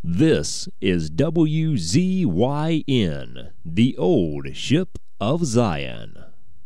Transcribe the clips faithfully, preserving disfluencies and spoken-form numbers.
This is W Z Y N, the old ship of Zion.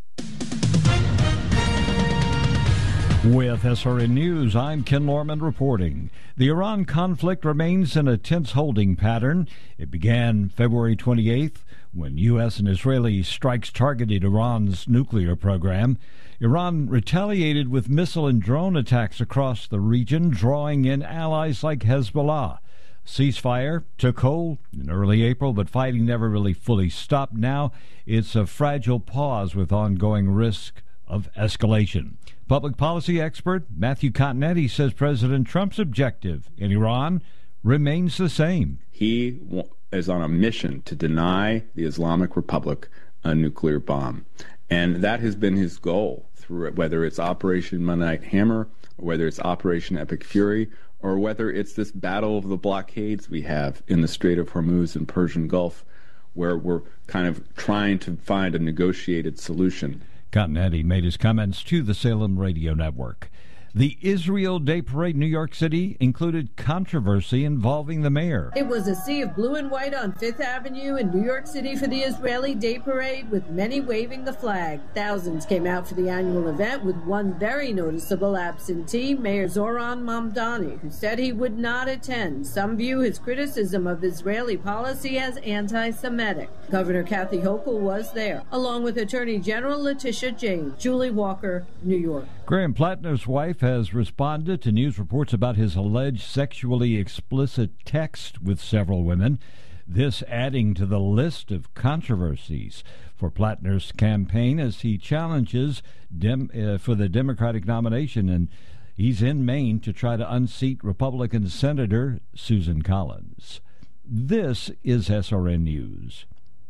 With S R N News, I'm Ken Lorman reporting. The Iran conflict remains in a tense holding pattern. It began February twenty-eighth when U S and Israeli strikes targeted Iran's nuclear program. Iran retaliated with missile and drone attacks across the region, drawing in allies like Hezbollah. Ceasefire took hold in early April, but fighting never really fully stopped. Now it's a fragile pause with ongoing risk of escalation. Public policy expert Matthew Continetti says President Trump's objective in Iran remains the same. He is on a mission to deny the Islamic Republic a nuclear bomb. And that has been his goal, through whether it's Operation Midnight Hammer, or whether it's Operation Epic Fury, or whether it's this battle of the blockades we have in the Strait of Hormuz and Persian Gulf, where we're kind of trying to find a negotiated solution. Continetti made his comments to the Salem Radio Network. The Israel Day Parade in New York City included controversy involving the mayor. It was a sea of blue and white on Fifth Avenue in New York City for the Israeli Day Parade, with many waving the flag. Thousands came out for the annual event, with one very noticeable absentee, Mayor Zoran Mamdani, who said he would not attend. Some view his criticism of Israeli policy as anti-Semitic. Governor Kathy Hochul was there, along with Attorney General Letitia James. Julie Walker, New York. Graham Plattner's wife has responded to news reports about his alleged sexually explicit text with several women, this adding to the list of controversies for Plattner's campaign as he challenges dem- uh, for the Democratic nomination, and he's in Maine to try to unseat Republican Senator Susan Collins. This is S R N News.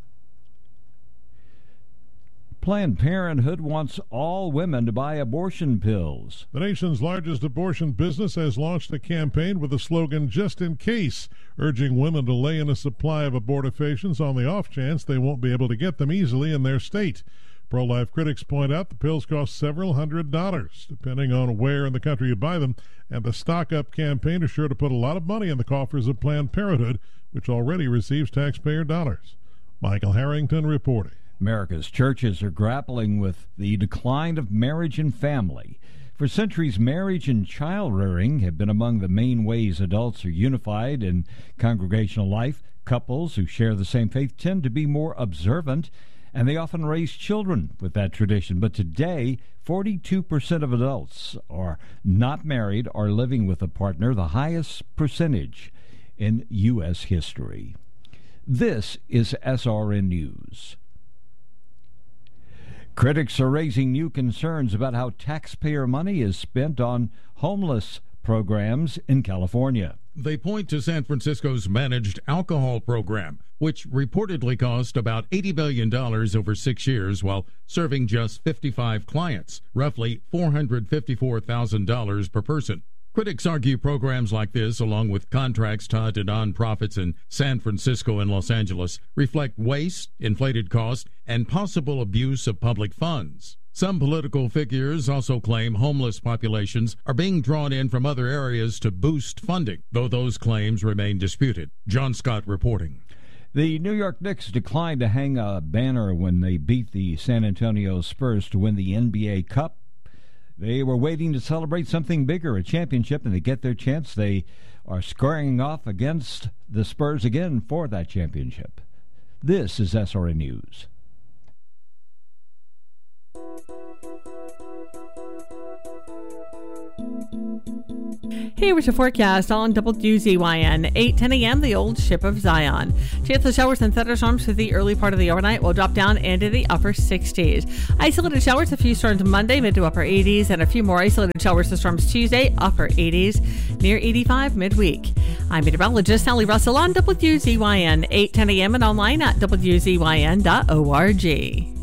Planned Parenthood wants all women to buy abortion pills. The nation's largest abortion business has launched a campaign with the slogan, "Just in Case," urging women to lay in a supply of abortifacients on the off chance they won't be able to get them easily in their state. Pro-life critics point out the pills cost several hundred dollars, depending on where in the country you buy them, and the Stock Up campaign is sure to put a lot of money in the coffers of Planned Parenthood, which already receives taxpayer dollars. Michael Harrington reporting. America's churches are grappling with the decline of marriage and family. For centuries, marriage and child-rearing have been among the main ways adults are unified in congregational life. Couples who share the same faith tend to be more observant, and they often raise children with that tradition. But today, forty-two percent of adults are not married or living with a partner, the highest percentage in U S history. This is S R N News. Critics are raising new concerns about how taxpayer money is spent on homeless programs in California. They point to San Francisco's managed alcohol program, which reportedly cost about eighty billion dollars over six years while serving just fifty-five clients, roughly four hundred fifty-four thousand dollars per person. Critics argue programs like this, along with contracts tied to nonprofits in San Francisco and Los Angeles, reflect waste, inflated costs, and possible abuse of public funds. Some political figures also claim homeless populations are being drawn in from other areas to boost funding, though those claims remain disputed. John Scott reporting. The New York Knicks declined to hang a banner when they beat the San Antonio Spurs to win the N B A Cup. They were waiting to celebrate something bigger, a championship, and they get their chance. They are squaring off against the Spurs again for that championship. This is S R N News. Here's your forecast on W Z Y N. eight ten a.m., the old ship of Zion. Chance of showers and thunderstorms for the early part of the overnight will drop down into the upper sixties. Isolated showers, a few storms Monday, mid to upper eighties, and a few more isolated showers and storms Tuesday, upper eighties, near eighty-five midweek. I'm meteorologist Sally Russell on W Z Y N. eight ten a.m. and online at W Z Y N dot org.